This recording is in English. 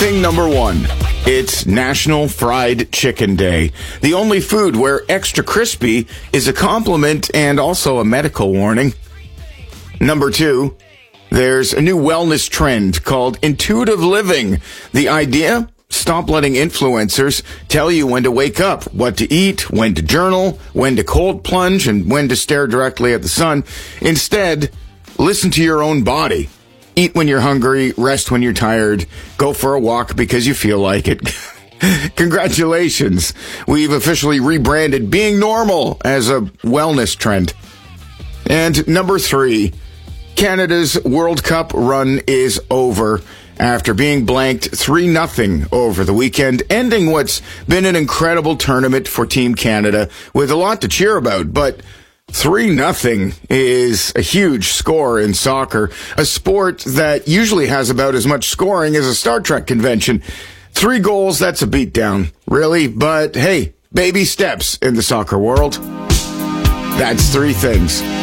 Thing number one, it's National Fried Chicken Day. The only food where extra crispy is a compliment and also a medical warning. Number two, there's a new wellness trend called intuitive living. The idea? Stop letting influencers tell you when to wake up, what to eat, when to journal, when to cold plunge, and when to stare directly at the sun. Instead, listen to your own body. Eat when you're hungry, rest when you're tired, go for a walk because you feel like it. Congratulations. We've officially rebranded being normal as a wellness trend. And number three, Canada's World Cup run is over after being blanked 3-0 over the weekend, ending what's been an incredible tournament for Team Canada with a lot to cheer about. But 3-0 is a huge score in soccer, a sport that usually has about as much scoring as a Star Trek convention. 3 goals, that's a beatdown, really. But hey, baby steps in the soccer world. That's 3 things.